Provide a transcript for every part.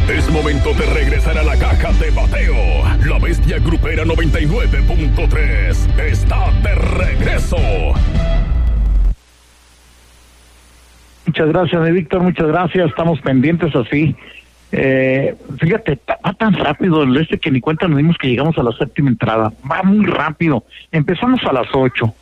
Es momento de regresar a la caja de bateo. La bestia grupera 99.3 está de regreso. Muchas gracias, Víctor, muchas gracias. Estamos pendientes así. Fíjate, va tan rápido que ni cuenta nos dimos que llegamos a la séptima entrada. Va muy rápido. Empezamos a las 8.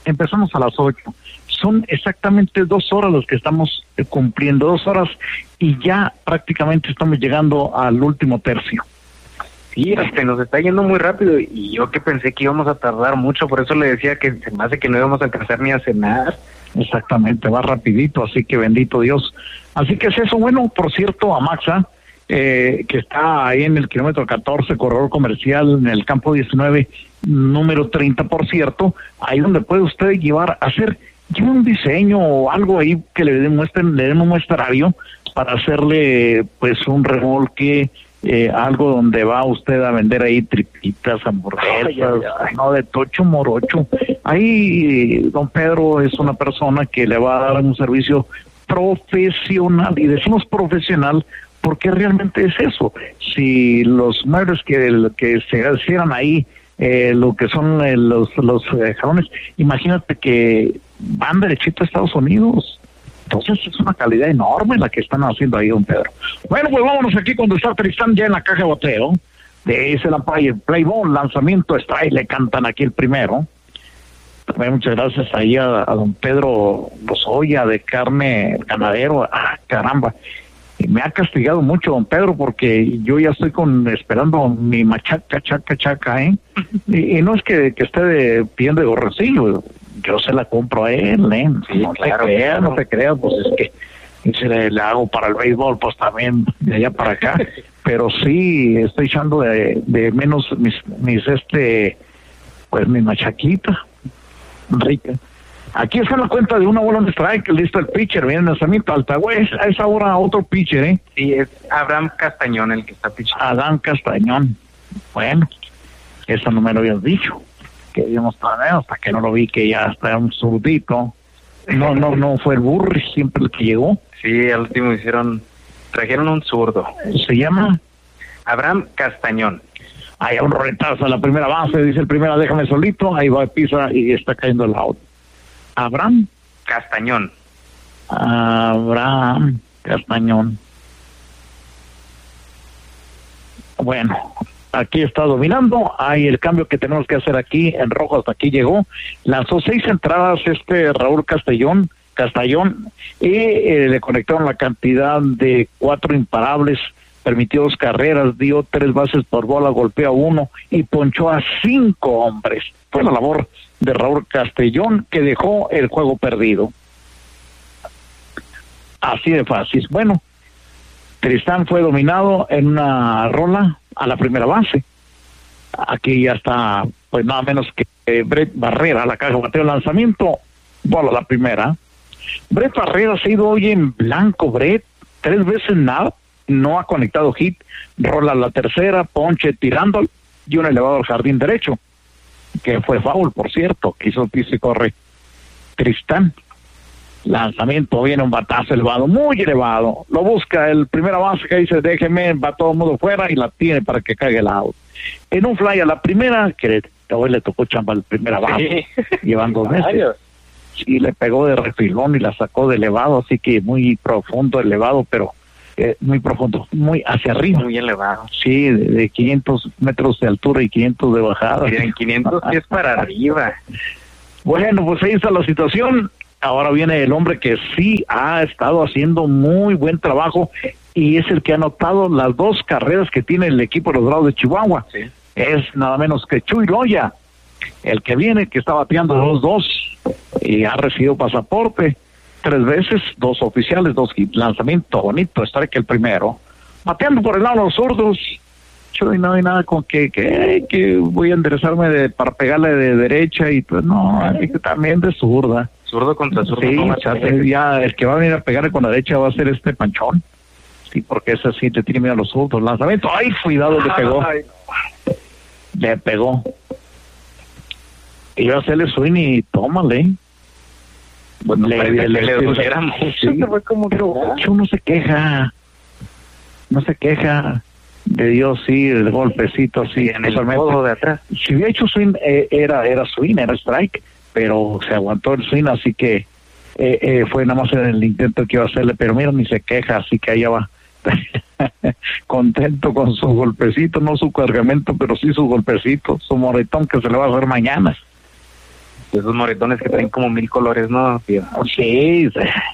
Son exactamente 2 horas las que estamos cumpliendo, 2 horas, y ya prácticamente estamos llegando al último tercio. Sí, nos está yendo muy rápido, y yo que pensé que íbamos a tardar mucho, por eso le decía que se me hace que no íbamos a alcanzar ni a cenar. Exactamente, va rapidito, así que bendito Dios. Así que es eso. Bueno, por cierto, a Maxa, que está ahí en el kilómetro 14, corredor comercial, en el campo 19, número 30, por cierto, ahí donde puede usted lleve un diseño o algo ahí que le den un muestrario para hacerle pues un remolque, algo donde va usted a vender ahí tripitas, hamburguesas, no, de tocho morocho. Ahí don Pedro es una persona que le va a dar un servicio profesional, y decimos profesional porque realmente es eso. Si los muebles que se hicieran ahí, lo que son los jalones, imagínate que van derechito a Estados Unidos. Entonces es una calidad enorme la que están haciendo ahí, don Pedro. Bueno, pues vámonos aquí cuando está Tristán ya en la caja de bateo. Dice la Play Ball, lanzamiento, strike, le cantan aquí el primero. También muchas gracias ahí a don Pedro Lozoya de Carne el Ganadero. Caramba, me ha castigado mucho don Pedro, porque yo ya estoy esperando mi machaca, chaca, y no es que esté pidiendo de gorrecillo, yo se la compro a él, sí, no claro, no te creas, pues es que se le hago para el béisbol, pues también de allá para acá, pero sí estoy echando de menos mi machaquita rica. Aquí está la cuenta de una bola de strike, listo el pitcher, viene el lanzamiento, Altagüez, a esa hora otro pitcher, Sí, es Abraham Castañón el que está pitchando. Adán Castañón. Bueno, eso no me lo habías dicho, que habíamos planeado, hasta que no lo vi, que ya está un zurdito. No fue el Burri siempre el que llegó. Sí, al último trajeron un zurdo. Se llama Abraham Castañón. Hay un roletazo a la primera base, dice el primera, déjame solito, ahí va, pisa y está cayendo el out. Abraham Castañón. Bueno, aquí está dominando. Hay el cambio que tenemos que hacer aquí en rojo, hasta aquí llegó. Lanzó 6 entradas Raúl Castellón, y le conectaron la cantidad de 4 imparables, permitió 2 carreras, dio 3 bases por bola, golpeó a 1 y ponchó a 5 hombres. Fue la labor de Raúl Castellón, que dejó el juego perdido. Así de fácil. Bueno, Tristán fue dominado en una rola a la primera base. Aquí ya está, pues nada menos que Brett Barrera, la caja de bateo, lanzamiento, bola la primera. Brett Barrera se ha ido hoy en blanco, Brett, 3 veces nada, no ha conectado hit, rola la tercera, ponche tirando y un elevado al jardín derecho, que fue foul, por cierto, que hizo piso y corre Tristán. Lanzamiento, viene un batazo elevado, muy elevado, lo busca el primera base, que dice déjeme, va todo el mundo fuera, y la tiene para que caiga el out. En un fly a la primera, que hoy le tocó chamba al primera base, llevan 2 veces. Sí, le pegó de refilón y la sacó de elevado, así que muy profundo, elevado, pero muy profundo, muy hacia arriba. Muy elevado. Sí, de 500 metros de altura y 500 de bajada. Miren, 500 pies para arriba. Bueno, pues ahí está la situación. Ahora viene el hombre que sí ha estado haciendo muy buen trabajo, y es el que ha anotado las 2 carreras que tiene el equipo de los Bravos de Chihuahua. Sí. Es nada menos que Chuy Loya, el que viene, que está bateando 2-2 y ha recibido pasaporte 3 veces, 2 oficiales, 2 hits, lanzamiento bonito, strike el primero, bateando por el lado de los zurdos. Chuy, no hay nada con que voy a enderezarme para pegarle de derecha, y pues no, también de zurda. Zurdo contra zurdo. Sí, no ya el que va a venir a pegarle con la derecha va a ser Panchón. Sí, porque ese sí te tiene miedo a los zurdos. Lanzamiento, ¡ay, cuidado! Le pegó. Le pegó. Iba a hacerle swing y tómale. Bueno, le doliera mucho. Sí, fue como que uno se queja. no se queja de Dios, sí, el golpecito, sí, en el codo de atrás. Si hubiera hecho swing, era swing, era strike, pero se aguantó el swing, así que fue nada más en el intento que iba a hacerle, pero mira, ni se queja, así que allá va. Contento con su golpecito, no su cargamento, pero sí su golpecito, su moretón que se le va a hacer mañana. Esos moretones que traen como 1000 colores, ¿no, tío? Sí.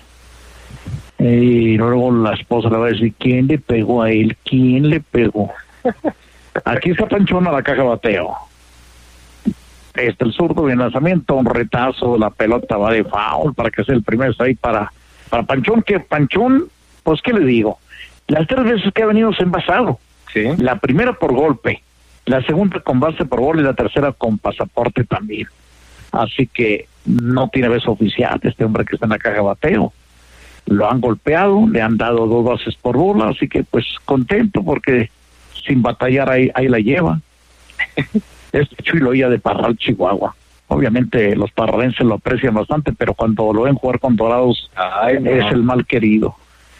Y luego la esposa le va a decir, ¿quién le pegó a él? ¿Quién le pegó? Aquí está Panchón a la caja de bateo. El zurdo de lanzamiento, un retazo, la pelota va de foul para que sea el primer strike para Panchón, que Panchón, pues qué le digo, las 3 veces que ha venido se ha envasado. Sí. La primera por golpe, la segunda con base por bola y la tercera con pasaporte también. Así que no tiene beso oficial este hombre que está en la caja de bateo. Lo han golpeado, le han dado 2 bases por bola, así que pues contento porque sin batallar ahí la lleva. Este Chuy Loya de Parral, Chihuahua. Obviamente los parralenses lo aprecian bastante, pero cuando lo ven jugar con Dorados, es el mal querido.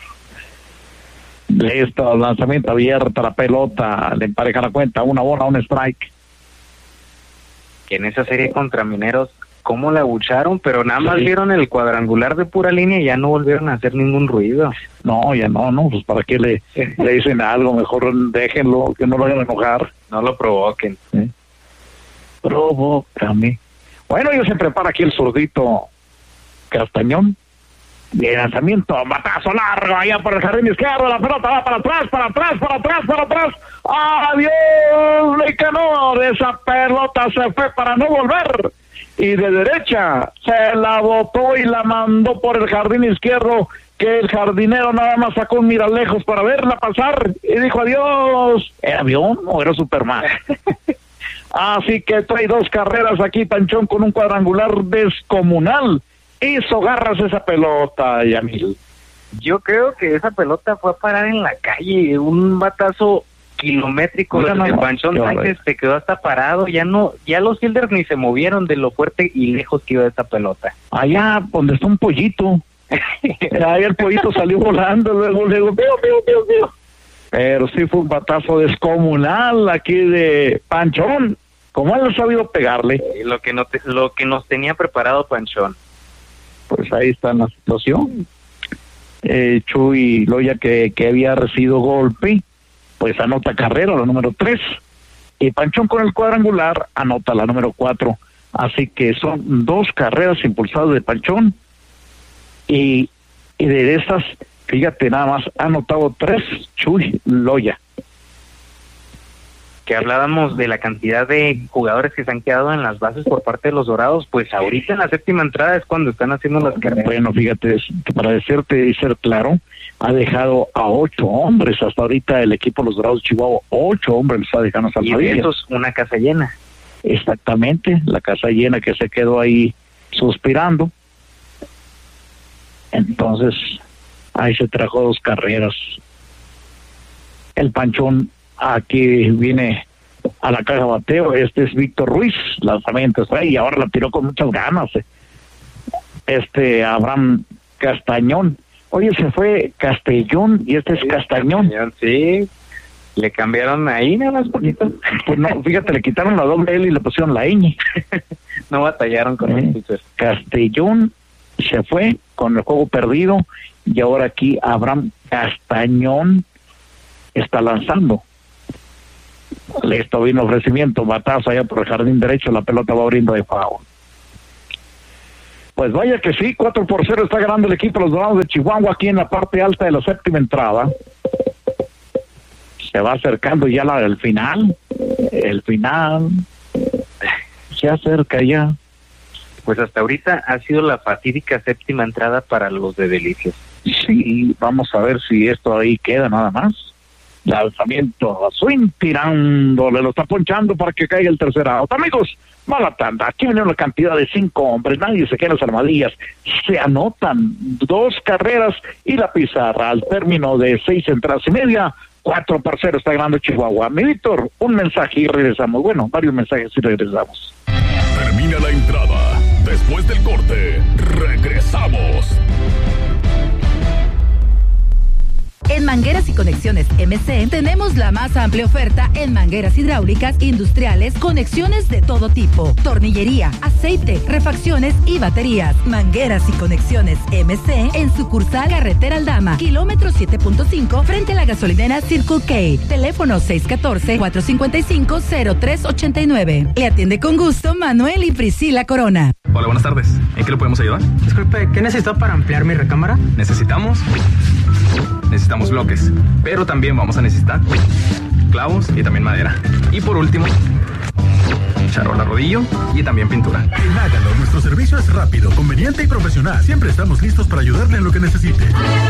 De esto, lanzamiento abierto, la pelota, le empareja la cuenta, 1 bola, 1 strike. Que en esa serie contra Mineros, cómo la abucharon, pero nada más vieron el cuadrangular de pura línea y ya no volvieron a hacer ningún ruido. No, ya no, pues para qué le dicen algo, mejor déjenlo, que no lo hagan enojar. No lo provoquen. ¿Sí? Provócame. Bueno, ya se prepara aquí el zurdito Castañón. De lanzamiento, batazo largo, allá por el jardín izquierdo, la pelota va para atrás. ¡Adiós! Le canó de esa pelota, se fue para no volver. Y de derecha, se la botó y la mandó por el jardín izquierdo, que el jardinero nada más sacó un miralejos para verla pasar y dijo adiós. ¿Era avión o era Superman? Así que trae 2 carreras aquí Panchón con un cuadrangular descomunal. Hizo garras esa pelota, Yamil. Yo creo que esa pelota fue a parar en la calle, un batazo kilométrico. El Panchón Sánchez se quedó hasta parado, ya los fielders ni se movieron de lo fuerte y lejos que iba esa pelota. Allá donde está un pollito, ahí el pollito salió volando, luego veo. Pero sí fue un batazo descomunal aquí de Panchón, como él ha sabido pegarle. Lo que nos tenía preparado Panchón. Pues ahí está la situación. Chuy Loya que había recibido golpe, pues anota carrera, la número 3, y Panchón con el cuadrangular anota la número 4, así que son 2 carreras impulsadas de Panchón, y de esas, fíjate, nada más ha anotado 3 Chuy Loya. Que hablábamos de la cantidad de jugadores que se han quedado en las bases por parte de los Dorados, pues ahorita en la 7ª entrada es cuando están haciendo las carreras. Bueno, fíjate, para decirte y ser claro, ha dejado a 8 hombres hasta ahorita el equipo de los Dorados de Chihuahua, 8 hombres les ha dejado a y de esos una casa llena. Exactamente, la casa llena que se quedó ahí suspirando. Entonces, ahí se trajo 2 carreras. El Panchón aquí viene a la caja de bateo, este es Víctor Ruiz, lanzamiento está ahí, y ahora la tiró con muchas ganas. Abraham Castañón, oye, se fue Castellón y este es Castañón. Sí, le cambiaron ahí nada más poquito. Pues no, fíjate, le quitaron la doble L y le pusieron la ñ. No batallaron con el pitcher. Castellón se fue con el juego perdido y ahora aquí Abraham Castañón está lanzando. Listo, vino ofrecimiento, batazo allá por el jardín derecho, la pelota va abriendo de foul. Pues vaya que sí, 4-0 está ganando el equipo de los Dorados de Chihuahua aquí en la parte alta de la 7ª entrada. Se va acercando ya el final se acerca ya. Pues hasta ahorita ha sido la fatídica 7ª entrada para los de Delicias. Sí, vamos a ver si esto ahí queda nada más. Lanzamiento, swing tirándole, lo está ponchando para que caiga el tercer out. Amigos, mala tanda, aquí viene una cantidad de 5 hombres, nadie se queda en las armadillas, se anotan 2 carreras y la pizarra al término de 6 entradas y media, 4-0 está ganando Chihuahua. Mi Víctor, un mensaje y regresamos. Bueno, varios mensajes y regresamos. Termina la entrada. Después del corte, regresamos. En Mangueras y Conexiones MC tenemos la más amplia oferta en mangueras hidráulicas, industriales, conexiones de todo tipo, tornillería, aceite, refacciones y baterías. Mangueras y Conexiones MC en sucursal Carretera Aldama, kilómetro 7.5, frente a la gasolinera Circle K. Teléfono 614-455-0389. Le atiende con gusto Manuel y Priscila Corona. Hola, buenas tardes. ¿En qué le podemos ayudar? Disculpe, ¿qué necesito para ampliar mi recámara? Necesitamos bloques, pero también vamos a necesitar clavos y también madera. Y por último, charola rodillo y también pintura. En Hágalo, nuestro servicio es rápido, conveniente y profesional. Siempre estamos listos para ayudarle en lo que necesite.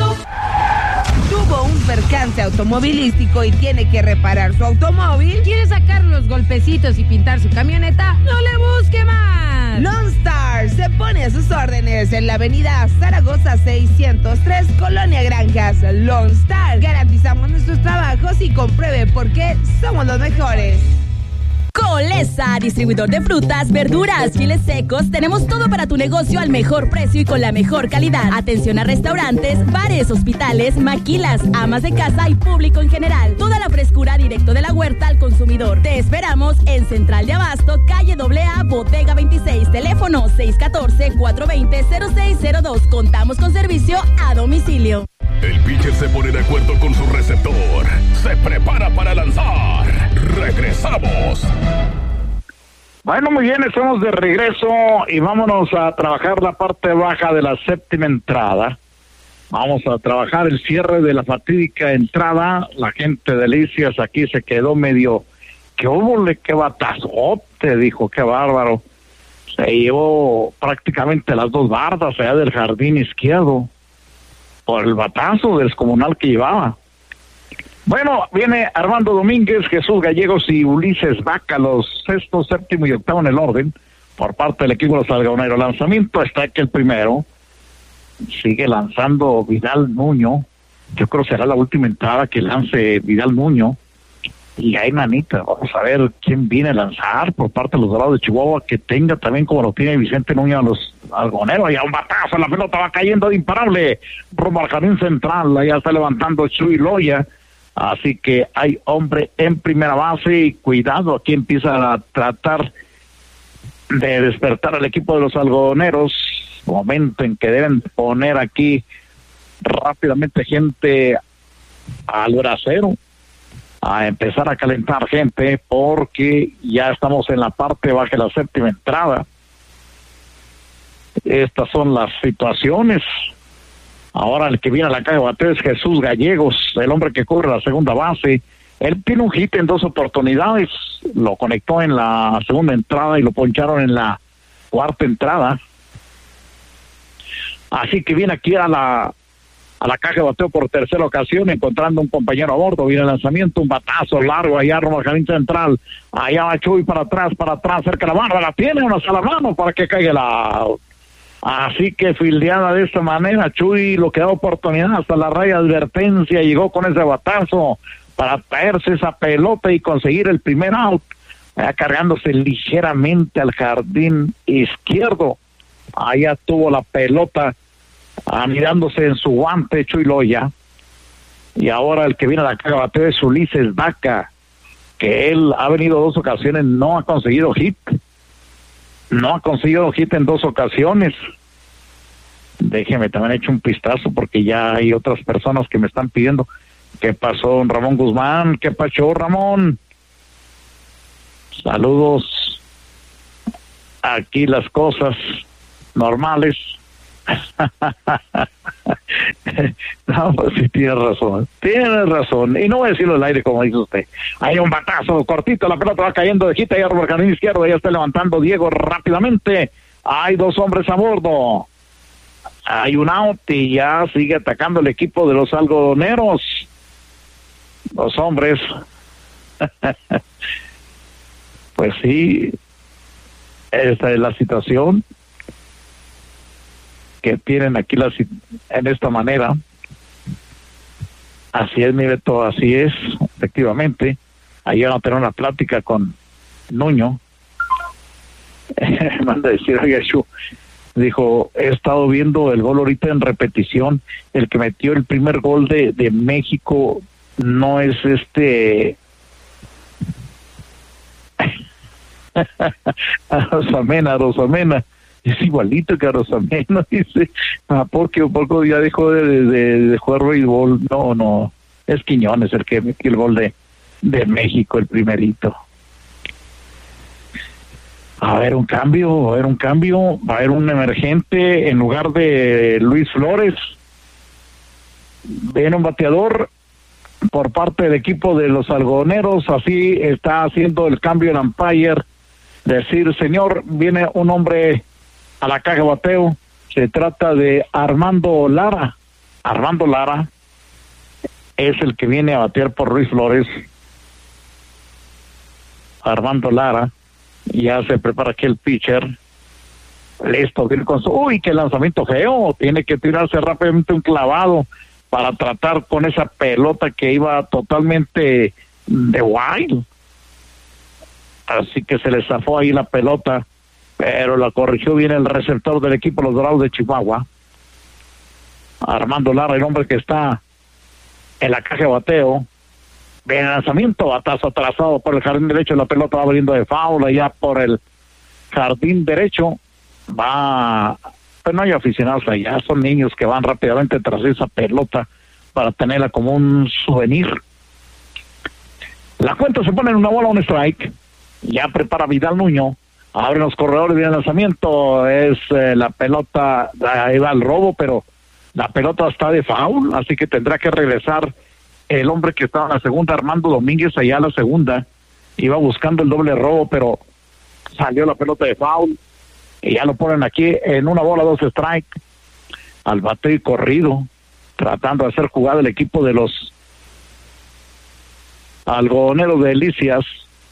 Tuvo un percance automovilístico y tiene que reparar su automóvil. ¿Quiere sacar los golpecitos y pintar su camioneta? ¡No le busque más! Lone Star se pone a sus órdenes en la avenida Zaragoza 603, Colonia Granjas. Lone Star, garantizamos nuestros trabajos y compruebe por qué somos los mejores. Colesa, distribuidor de frutas, verduras, chiles secos. Tenemos todo para tu negocio al mejor precio y con la mejor calidad. Atención a restaurantes, bares, hospitales, maquilas, amas de casa y público en general. Toda la frescura directo de la huerta al consumidor. Te esperamos en Central de Abasto, calle AA, Bodega 26. Teléfono 614-420-0602. Contamos con servicio a domicilio. El pitcher se pone de acuerdo con su receptor. Se prepara para lanzar. Regresamos. Bueno, muy bien, estamos de regreso y vámonos a trabajar la parte baja de la séptima entrada. Vamos a trabajar el cierre de la fatídica entrada. La gente de Delicias aquí se quedó medio... ¿Qué hubo? ¿Qué batazote? Dijo, qué bárbaro. Se llevó prácticamente las dos bardas allá del jardín izquierdo por el batazo descomunal que llevaba. Bueno, viene Armando Domínguez, Jesús Gallegos y Ulises Vaca, los sexto, séptimo y octavo en el orden, por parte del equipo de los algodoneros. Lanzamiento está que el primero. Sigue lanzando Vidal Nuño. Yo creo que será la última entrada que lance Vidal Nuño. Y ahí, manita, vamos a ver quién viene a lanzar por parte de los Dorados de Chihuahua, que tenga también como lo tiene Vicente Nuño a los algodoneros. Ya un batazo, la pelota va cayendo de imparable rumbo al jardín central. Allá está levantando Chuy Loya. Así que hay hombre en primera base y cuidado, aquí empieza a tratar de despertar al equipo de los algodoneros. Momento en que deben poner aquí rápidamente gente al bracero, a empezar a calentar gente, porque ya estamos en la parte baja de la séptima entrada. Estas son las situaciones. Ahora el que viene a la calle de bateo es Jesús Gallegos, el hombre que corre la segunda base. Él tiene un hit en dos oportunidades, lo conectó en la segunda entrada y lo poncharon en la cuarta entrada. Así que viene aquí a la caja de bateo por tercera ocasión, encontrando un compañero a bordo. Viene el lanzamiento, un batazo largo allá rumbo al jardín central. Allá va Chuy para atrás, cerca de la barra, la tiene, una sola mano para que caiga la... Así que fildeada de esta manera, Chuy lo que da oportunidad hasta la raya de advertencia, llegó con ese batazo para traerse esa pelota y conseguir el primer out, cargándose ligeramente al jardín izquierdo. Allá tuvo la pelota, mirándose en su guante Chuy Loya. Y ahora el que viene a la caja de bateo es Ulises Vaca, que él ha venido dos ocasiones, no ha conseguido hit. No ha conseguido hit en dos ocasiones. Déjeme también echar un pistazo porque ya hay otras personas que me están pidiendo. ¿Qué pasó, don Ramón Guzmán? ¿Qué pasó, Ramón? Saludos. Aquí las cosas normales. No, pues sí, tiene razón. Y no voy a decirlo al aire como dice usted. Hay un batazo cortito, la pelota va cayendo de hita y arriba al jardín izquierdo. Ya está levantando Diego rápidamente. Hay dos hombres a bordo. Hay un out y ya sigue atacando el equipo de los algodoneros. Los hombres. Pues sí, esta es la situación que tienen aquí en esta manera. Así es, mi Beto, así es, efectivamente. Ayer van a tener una plática con Nuño. Manda a decir, oiga, Dijo, he estado viendo el gol ahorita en repetición, el que metió el primer gol de México no es Rosamena, es igualito que Rosamena, dice, porque ya dejó de jugar béisbol. No, es Quiñones el que metió el gol de México, el primerito. Va a haber un cambio, va a haber un emergente en lugar de Luis Flores. Viene un bateador por parte del equipo de los algodoneros, así está haciendo el cambio el umpire, decir, señor, viene un hombre a la caja de bateo, se trata de Armando Lara es el que viene a batear por Luis Flores. Armando Lara, ya se prepara aquí el pitcher, listo, viene con qué lanzamiento feo, tiene que tirarse rápidamente un clavado para tratar con esa pelota que iba totalmente de wild, así que se le zafó ahí la pelota, pero la corrigió bien el receptor del equipo Los Dorados de Chihuahua. Armando Lara, el hombre que está en la caja de bateo. Bien, lanzamiento, batazo atrasado por el jardín derecho, la pelota va abriendo de foul allá por el jardín derecho, pero no hay aficionados allá, son niños que van rápidamente tras esa pelota para tenerla como un souvenir. La cuenta se pone en una bola, un strike, ya prepara Vidal Nuño, abren los corredores, viene el lanzamiento, es la pelota, ahí va el robo, pero la pelota está de foul, así que tendrá que regresar el hombre que estaba en la segunda, Armando Domínguez, allá a la segunda, iba buscando el doble robo, pero salió la pelota de foul, y ya lo ponen aquí en una bola, 2 strike, al bateo y corrido, tratando de hacer jugada el equipo de los algodoneros de Delicias.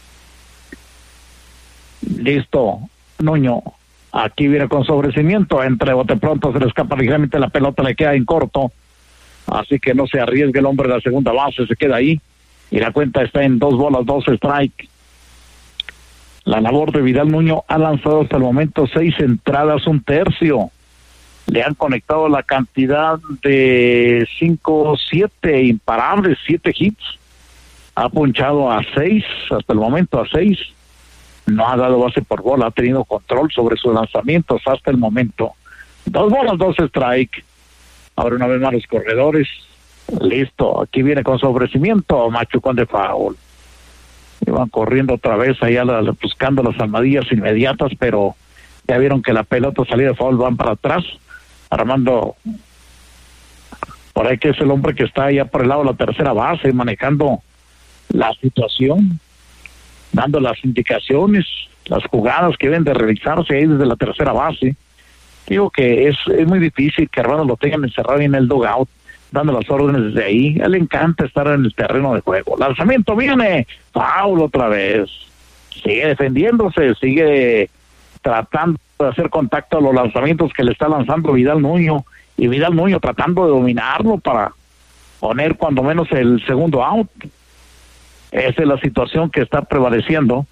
Listo, Nuño, aquí viene con sobrecimiento, entre bote pronto se le escapa ligeramente la pelota, le queda en corto, así que no se arriesgue el hombre de la segunda base, se queda ahí, y la cuenta está en 2 bolas, 2 strike. La labor de Vidal Nuño ha lanzado hasta el momento 6 entradas, 1/3. Le han conectado la cantidad de 5-7 imparables, 7 hits. Ha punchado a 6, hasta el momento a 6. No ha dado base por bola, ha tenido control sobre sus lanzamientos hasta el momento. 2 bolas, 2 strike. Ahora una vez más los corredores. Listo, aquí viene con su ofrecimiento, machucón de foul. Y van corriendo otra vez allá buscando las almohadillas inmediatas, pero ya vieron que la pelota salida de foul, van para atrás. Armando, por ahí que es el hombre que está allá por el lado de la tercera base, manejando la situación, dando las indicaciones, las jugadas que deben de realizarse ahí desde la tercera base. Digo que es muy difícil que Armando lo tengan encerrado en el dugout, dando las órdenes desde ahí. A él le encanta estar en el terreno de juego. Lanzamiento viene, foul otra vez. Sigue defendiéndose, sigue tratando de hacer contacto a los lanzamientos que le está lanzando Vidal Nuño, y Vidal Nuño tratando de dominarlo para poner cuando menos el segundo out. Esa es la situación que está prevaleciendo.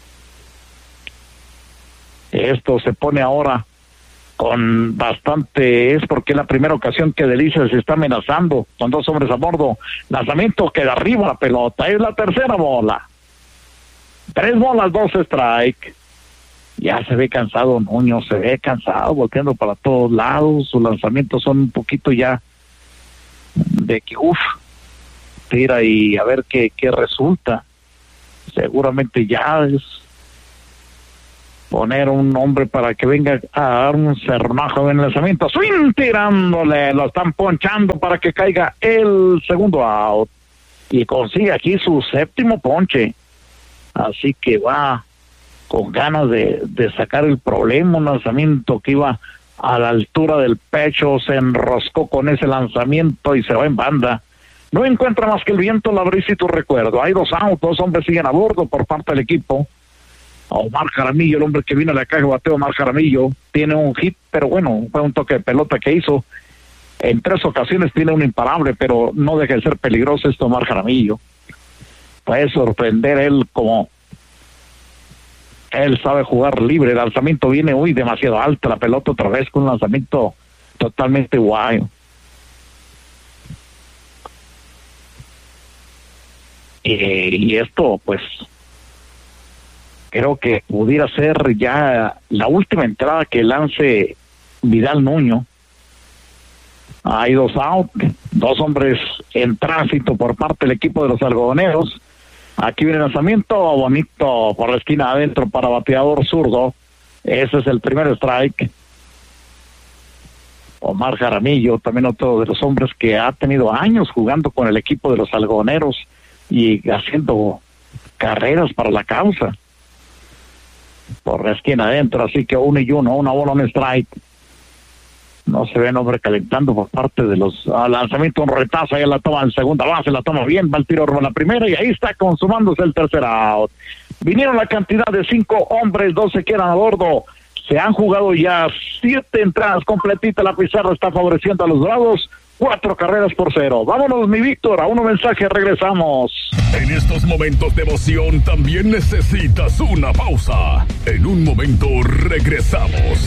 Esto se pone ahora con bastante, es porque es la primera ocasión que Delicias se está amenazando con 2 hombres a bordo. Lanzamiento queda arriba la pelota, es la tercera bola. 3 bolas, 2 strike. Ya se ve cansado Nuño, se ve cansado, volteando para todos lados. Sus lanzamientos son un poquito ya de que tira y a ver qué resulta. Seguramente ya es poner un hombre para que venga a dar un cerronazo en el lanzamiento. Swing tirándole, lo están ponchando para que caiga el segundo out. Y consigue aquí su 7º ponche. Así que va con ganas de sacar el problema. Un lanzamiento que iba a la altura del pecho, se enroscó con ese lanzamiento y se va en banda. No encuentra más que el viento, la brisa y tu recuerdo. Hay 2 outs, 2 hombres siguen a bordo por parte del equipo. Omar Jaramillo, el hombre que vino a la caja de bateo, Omar Jaramillo, tiene un hit, pero bueno, fue un toque de pelota que hizo. En 3 ocasiones tiene un imparable, pero no deja de ser peligroso esto Omar Jaramillo. Puede sorprender él como Él sabe jugar libre. El lanzamiento viene demasiado alto. La pelota otra vez con un lanzamiento totalmente guay. Y esto, pues, creo que pudiera ser ya la última entrada que lance Vidal Nuño. Hay 2 out, 2 hombres en tránsito por parte del equipo de los algodoneros. Aquí viene el lanzamiento bonito por la esquina adentro para bateador zurdo. Ese es el primer strike. Omar Jaramillo, también otro de los hombres que ha tenido años jugando con el equipo de los algodoneros y haciendo carreras para la causa. Por la esquina adentro, así que 1-1, una bola, un strike. No se ve nombre calentando por parte de los lanzamientos, un retazo, ahí la toma en segunda base, la toma bien, va el tiro rumbo a la primera y ahí está consumándose el tercer out. Vinieron la cantidad de 5 hombres, 2 se quedan a bordo. Se han jugado ya 7 entradas completitas, la pizarra está favoreciendo a los Bravos, 4 carreras por 0. Vámonos, mi Víctor, a un mensaje, regresamos. En estos momentos de emoción también necesitas una pausa. En un momento regresamos.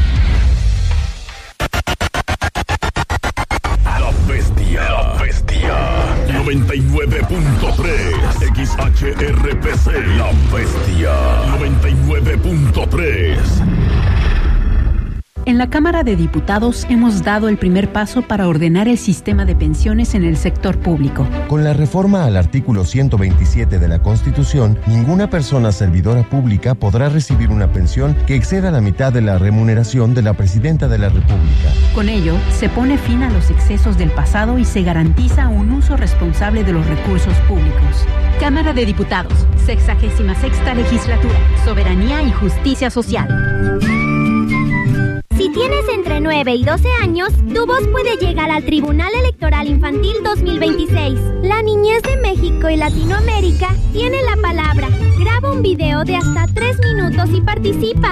La Bestia 99.3 XHRPC. La Bestia 99.3. En la Cámara de Diputados hemos dado el primer paso para ordenar el sistema de pensiones en el sector público. Con la reforma al artículo 127 de la Constitución, ninguna persona servidora pública podrá recibir una pensión que exceda la mitad de la remuneración de la Presidenta de la República. Con ello, se pone fin a los excesos del pasado y se garantiza un uso responsable de los recursos públicos. Cámara de Diputados, 66ª Legislatura, Soberanía y Justicia Social. Si tienes entre 9 y 12 años, tu voz puede llegar al Tribunal Electoral Infantil 2026. La niñez de México y Latinoamérica tiene la palabra. Graba un video de hasta 3 minutos y participa.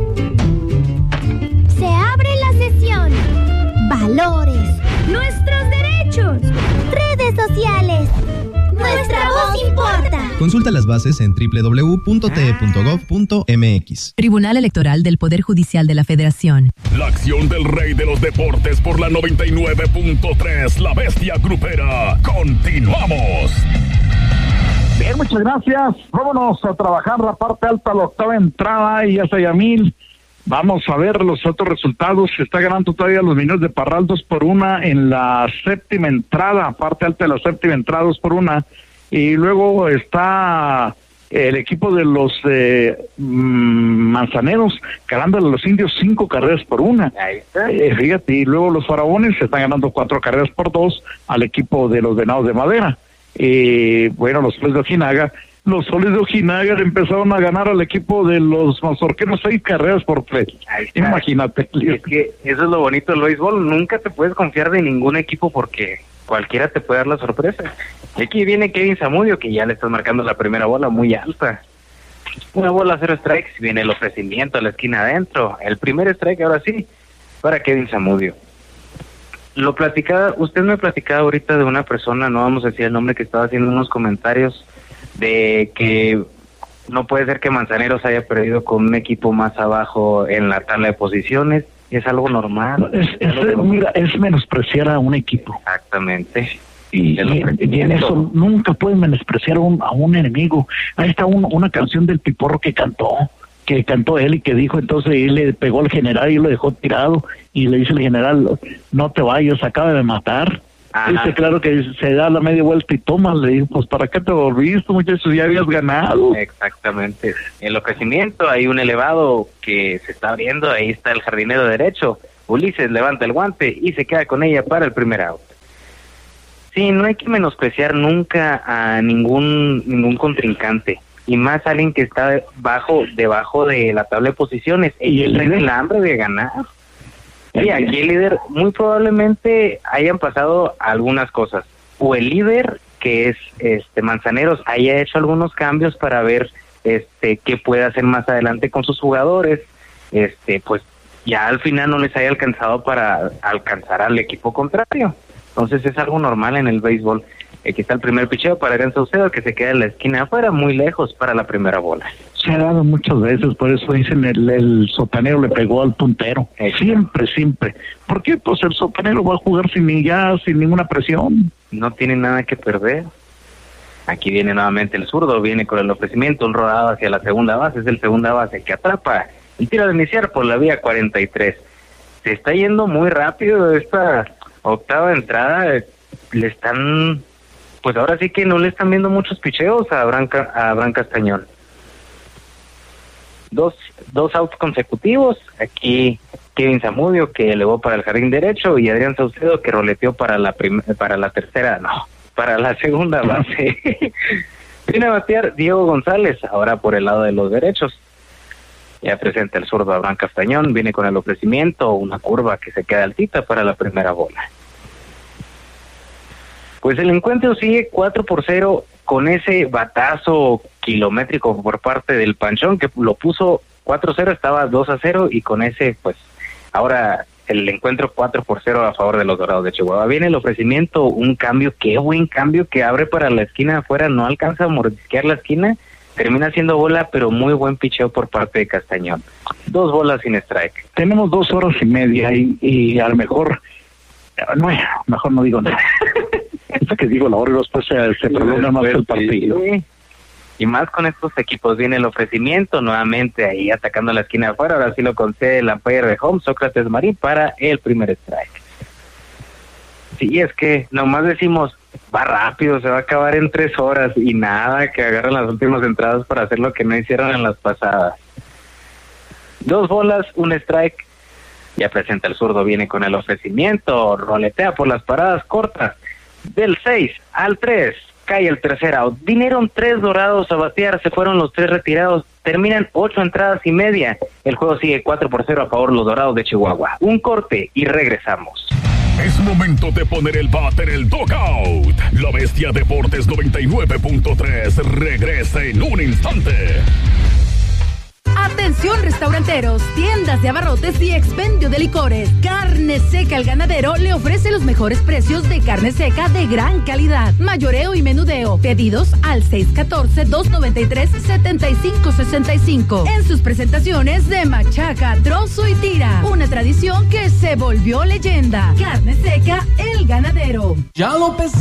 Se abre la sesión. Valores. Nuestros derechos. Redes sociales. Nuestra voz importa. Consulta las bases en www.te.gov.mx. Tribunal Electoral del Poder Judicial de la Federación. La acción del rey de los deportes por la 99.3, La Bestia Grupera. Continuamos. Bien, muchas gracias. Vámonos a trabajar la parte alta, la octava entrada y ya está Yamil. Vamos a ver los otros resultados. Se está ganando todavía los Mineros de Parral 2-1 en la séptima entrada, parte alta de la séptima entrada 2-1. Y luego está el equipo de los Manzaneros ganándole a los Indios 5 carreras por 1. Ahí está. Fíjate, y luego los Faraones se están ganando 4 carreras por 2 al equipo de los Venados de Madera. Bueno, los Soles de Ojinaga. Los Soles de Ojinaga empezaron a ganar al equipo de los Mazorqueros 6 carreras por 3. Imagínate. Es que eso es lo bonito del béisbol. Nunca te puedes confiar de ningún equipo porque cualquiera te puede dar la sorpresa. Y aquí viene Kevin Zamudio, que ya le estás marcando la primera bola muy alta. Una bola, 0 strikes. Viene el ofrecimiento a la esquina adentro. El primer strike, ahora sí, para Kevin Zamudio. Usted me platicaba ahorita de una persona, no vamos a decir el nombre, que estaba haciendo unos comentarios de que no puede ser que Manzaneros haya perdido con un equipo más abajo en la tabla de posiciones. Es algo normal. Mira, es menospreciar a un equipo. Exactamente. Y en eso nunca pueden menospreciar a un enemigo. Ahí está una canción del Piporro que cantó él y que dijo, entonces él le pegó al general y lo dejó tirado y le dice al general, no te vayas, acaba de matar. Dice, claro que se da la media vuelta y toma, le dijo, pues ¿para qué te volviste, muchachos? Ya habías ganado. Exactamente. El ofrecimiento, hay un elevado que se está abriendo, ahí está el jardinero derecho. Ulises levanta el guante y se queda con ella para el primer out. Sí, no hay que menospreciar nunca a ningún contrincante, y más alguien que está debajo de la tabla de posiciones. Y él tiene el hambre de ganar. Sí, aquí el líder, muy probablemente hayan pasado algunas cosas. O el líder, que es Manzaneros, haya hecho algunos cambios para ver qué puede hacer más adelante con sus jugadores. Pues ya al final no les haya alcanzado para alcanzar al equipo contrario. Entonces es algo normal en el béisbol. Aquí está el primer picheo para Adrián Saucedo, que se queda en la esquina afuera, muy lejos para la primera bola. Se ha dado muchas veces, por eso dicen el sotanero le pegó al puntero. Siempre. ¿Por qué? Pues el sotanero va a jugar sin ninguna presión. No tiene nada que perder. Aquí viene nuevamente el zurdo, viene con el ofrecimiento, un rodado hacia la segunda base, es el segunda base que atrapa y tira de iniciar por la vía 43. Se está yendo muy rápido esta octava entrada, le están, pues ahora sí que no le están viendo muchos picheos a Abraham Castañón. Dos outs consecutivos, aquí Kevin Zamudio que elevó para el jardín derecho y Adrián Saucedo que roleteó para la segunda base. Viene a batear Diego González, ahora por el lado de los derechos. Ya presenta el zurdo Abraham Castañón, viene con el ofrecimiento, una curva que se queda altita para la primera bola. Pues el encuentro sigue 4-0 con ese batazo kilométrico por parte del Panchón, que lo puso 4-0, estaba 2-0, y con ese, pues, ahora el encuentro 4-0 a favor de los Dorados de Chihuahua. Viene el ofrecimiento, un cambio, qué buen cambio que abre para la esquina afuera, no alcanza a mordisquear la esquina, termina siendo bola, pero muy buen picheo por parte de Castañón. 2 bolas sin strike. Tenemos 2 horas y media y a lo mejor, mejor no digo nada. Eso que digo, la hora después se prolonga más el partido. Sí. Y más con estos equipos, viene el ofrecimiento, nuevamente ahí atacando la esquina de afuera, ahora sí lo concede el umpire de home, Sócrates Marín, para el primer strike. Sí, es que nomás decimos, va rápido, se va a acabar en 3 horas, y nada, que agarran las últimas entradas para hacer lo que no hicieron en las pasadas. 2 bolas, un strike, ya presenta el zurdo, viene con el ofrecimiento, roletea por las paradas cortas, del 6 al 3, cae el tercer out. Vinieron 3 Dorados a batear, se fueron los 3 retirados, terminan 8 entradas y media. El juego sigue 4-0 a favor de los Dorados de Chihuahua. Un corte y regresamos. Es momento de poner el bat en el dugout. La Bestia Deportes 99.3 regresa en un instante. Atención restauranteros, tiendas de abarrotes y expendio de licores. Carne Seca El Ganadero le ofrece los mejores precios de carne seca de gran calidad. Mayoreo y menudeo. Pedidos al 614-293-7565. En sus presentaciones de machaca, trozo y tira. Una tradición que se volvió leyenda. Carne Seca El Ganadero. Ya lo pensé.